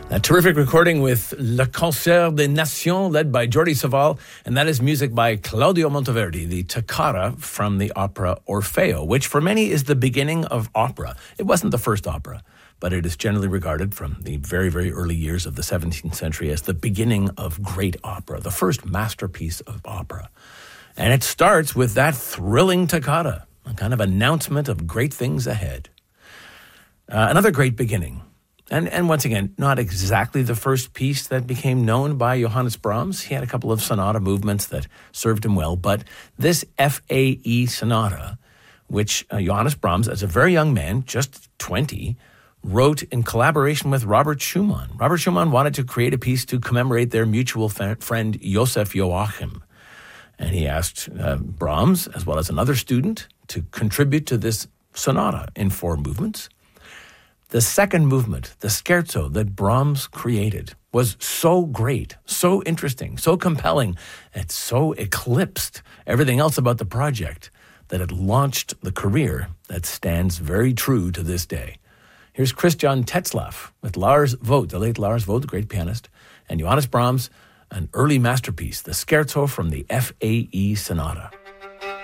A terrific recording with Le Concert des Nations, led by Jordi Savall, and that is music by Claudio Monteverdi, the toccata from the opera Orfeo, which for many is the beginning of opera. It wasn't the first opera, but it is generally regarded from the very, very early years of the 17th century as the beginning of great opera, the first masterpiece of opera. And it starts with that thrilling toccata, a kind of announcement of great things ahead. Another great beginning. And once again, not exactly the first piece that became known by Johannes Brahms. He had a couple of sonata movements that served him well, but this FAE sonata, which Johannes Brahms, as a very young man, just 20, wrote in collaboration with Robert Schumann. Robert Schumann wanted to create a piece to commemorate their mutual friend Joseph Joachim. And he asked Brahms, as well as another student, to contribute to this sonata in 4 movements. The second movement, the scherzo that Brahms created, was so great, so interesting, so compelling, it so eclipsed everything else about the project that it launched the career that stands very true to this day. Here's Christian Tetzlaff with Lars Vogt, the late Lars Vogt, the great pianist, and Johannes Brahms, an early masterpiece, the scherzo from the FAE Sonata.